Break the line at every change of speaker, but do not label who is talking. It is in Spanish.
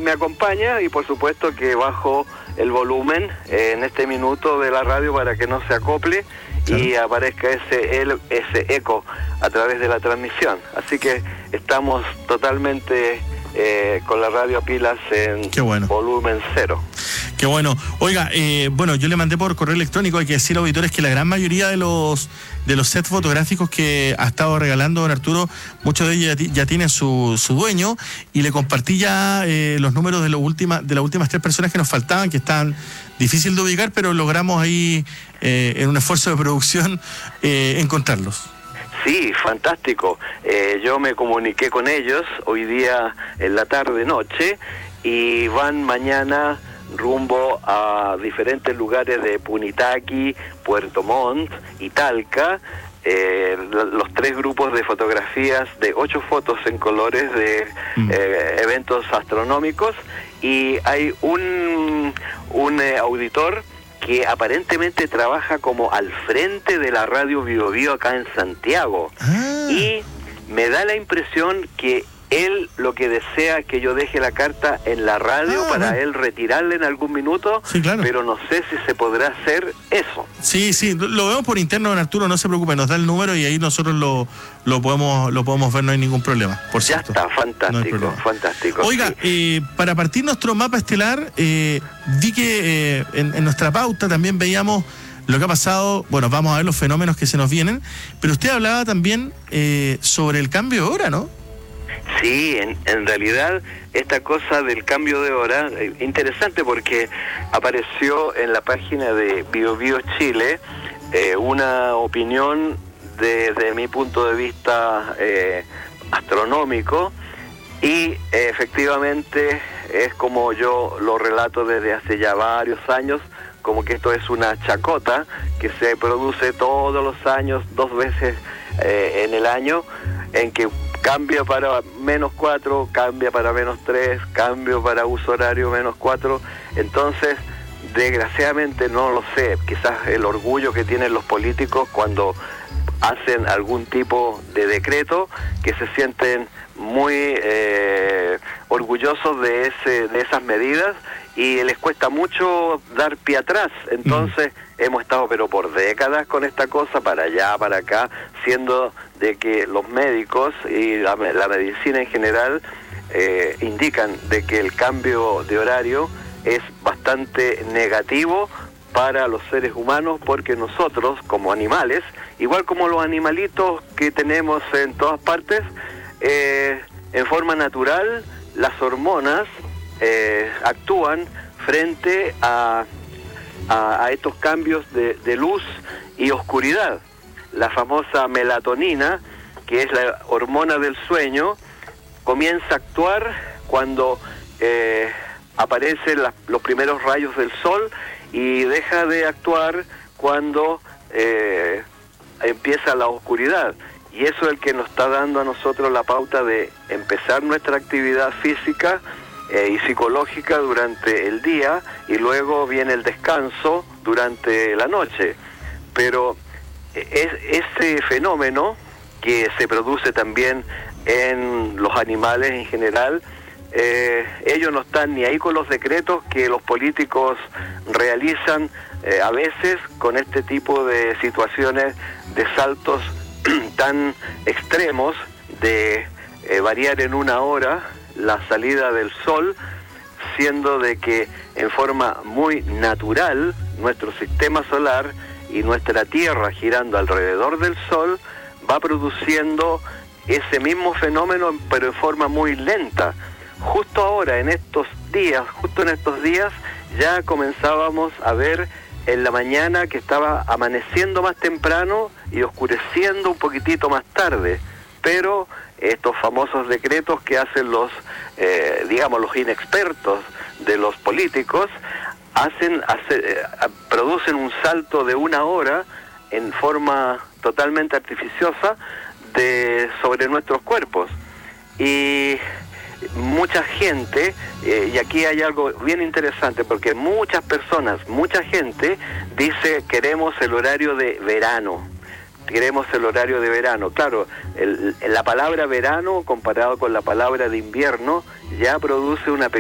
me acompaña, y por supuesto que bajo el volumen en este minuto de la radio para que no se acople, claro, y aparezca ese eco a través de la transmisión. Así que estamos totalmente con la radio a pilas en volumen 0.
Qué bueno. Oiga, bueno, yo le mandé por correo electrónico, hay que decir, auditores, que la gran mayoría de los sets fotográficos que ha estado regalando don Arturo, muchos de ellos ya tienen su dueño, y le compartí ya los números de las últimas 3 personas que nos faltaban, que están difícil de ubicar, pero logramos ahí, en un esfuerzo de producción, encontrarlos.
Sí, fantástico. Yo me comuniqué con ellos hoy día en la tarde-noche, y van mañana rumbo a diferentes lugares de Punitaqui, Puerto Montt y Talca, los 3 grupos de fotografías de 8 fotos en colores de eventos astronómicos, y hay un auditor que aparentemente trabaja como al frente de la radio Bio Bio acá en Santiago, y me da la impresión que él lo que desea es que yo deje la carta en la radio para él retirarla en algún minuto, sí, claro, pero no sé si se podrá hacer eso.
Sí, lo vemos por interno, don Arturo, no se preocupe, nos da el número y ahí nosotros lo podemos ver, no hay ningún problema, por cierto.
Ya está, fantástico, no fantástico.
Oiga, sí, para partir nuestro mapa estelar, vi que en nuestra pauta también veíamos lo que ha pasado. Bueno, vamos a ver los fenómenos que se nos vienen, pero usted hablaba también sobre el cambio de hora, ¿no?
Sí, en realidad esta cosa del cambio de hora, interesante porque apareció en la página de Bio Bio Chile una opinión desde mi punto de vista astronómico, y efectivamente es como yo lo relato desde hace ya varios años, como que esto es una chacota que se produce todos los años, 2 veces en el año, en que cambia para -4, cambia para -3, cambio para uso horario -4. Entonces, desgraciadamente, no lo sé, quizás el orgullo que tienen los políticos cuando hacen algún tipo de decreto, que se sienten muy orgullosos de esas medidas, y les cuesta mucho dar pie atrás. Entonces hemos estado pero por décadas con esta cosa, para allá, para acá, siendo de que los médicos y la medicina en general indican de que el cambio de horario es bastante negativo para los seres humanos, porque nosotros como animales, igual como los animalitos que tenemos en todas partes, en forma natural las hormonas actúan frente a estos cambios de luz y oscuridad. La famosa melatonina, que es la hormona del sueño, comienza a actuar cuando aparecen los primeros rayos del sol, y deja de actuar cuando empieza la oscuridad. Y eso es el que nos está dando a nosotros la pauta de empezar nuestra actividad física y psicológica durante el día, y luego viene el descanso durante la noche. Pero ese fenómeno que se produce también en los animales en general, ellos no están ni ahí con los decretos que los políticos realizan a veces con este tipo de situaciones de saltos tan extremos, de variar en 1 hora la salida del sol, siendo de que en forma muy natural nuestro sistema solar y nuestra Tierra, girando alrededor del sol, va produciendo ese mismo fenómeno, pero en forma muy lenta. Justo ahora, en estos días, ya comenzábamos a ver en la mañana que estaba amaneciendo más temprano y oscureciendo un poquitito más tarde, pero estos famosos decretos que hacen los inexpertos de los políticos producen un salto de 1 hora en forma totalmente artificiosa sobre nuestros cuerpos. Y mucha gente, y aquí hay algo bien interesante, porque mucha gente dice: queremos el horario de verano. Claro, la palabra verano comparado con la palabra de invierno ya produce una